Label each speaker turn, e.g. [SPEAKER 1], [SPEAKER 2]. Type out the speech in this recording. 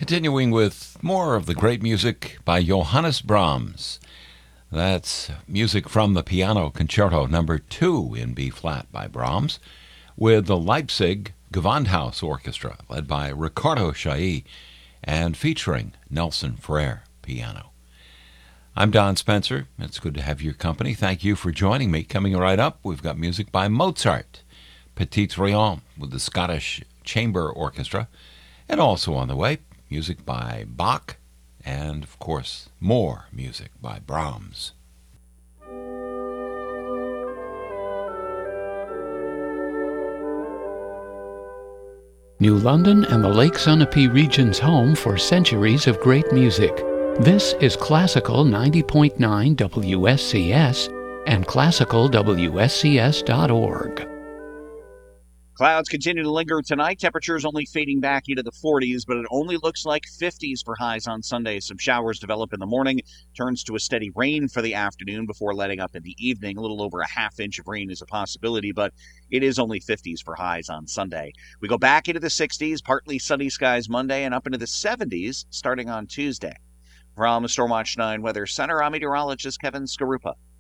[SPEAKER 1] Continuing with more of the great music by Johannes Brahms. That's music from the Piano Concerto Number 2 in B-flat by Brahms, with the Leipzig Gewandhaus Orchestra, led by Ricardo Chailly and featuring Nelson Frere, piano. I'm Don Spencer. It's good to have your company. Thank you for joining me. Coming right up, we've got music by Mozart, Petit Trion with the Scottish Chamber Orchestra, and also on the way, music by Bach, and of course, more music by Brahms.
[SPEAKER 2] New London and the Lake Sunapee region's home for centuries of great music. This is Classical 90.9 WSCS and classicalwscs.org.
[SPEAKER 3] Clouds continue to linger tonight. Temperatures only fading back into the 40s, but it only looks like 50s for highs on Sunday. Some showers develop in the morning, turns to a steady rain for the afternoon before letting up in the evening. A little over a half inch of rain is a possibility, but it is only 50s for highs on Sunday. We go back into the 60s, partly sunny skies Monday, and up into the 70s starting on Tuesday. From Stormwatch 9 Weather Center, I'm meteorologist Kevin Skarupa.